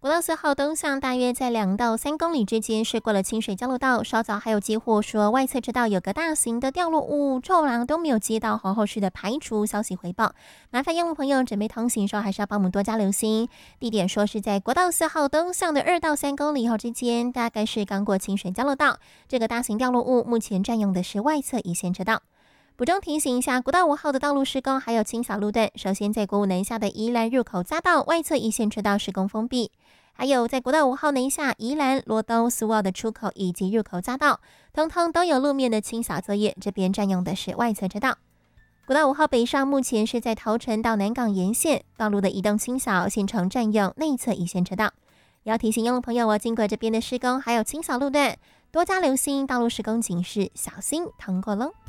国道4号东向大约在2到3公里之间是过了清水交流道，稍早还有接获说外侧车道有个大型的掉落物，臭狼都没有接到后续的排除消息回报。麻烦用路朋友准备通行时候还是要帮我们多加留心。地点说是在国道4号东向的2到3公里后之间，大概是刚过清水交流道。这个大型掉落物目前占用的是外侧一线车道。补充提醒一下，国道5号的道路施工还有清扫路段。首先，在国5南下的宜兰入口匝道外侧一线车道施工封闭，还有在国道5号南下宜兰罗东苏澳的出口以及入口匝道，通通都有路面的清扫作业，这边占用的是外侧车道。国道5号北上目前是在桃城到南港沿线道路的移动清扫，现场占用内侧一线车道。也要提醒用路朋友经过这边的施工还有清扫路段，多加留心道路施工警示，小心通过喽。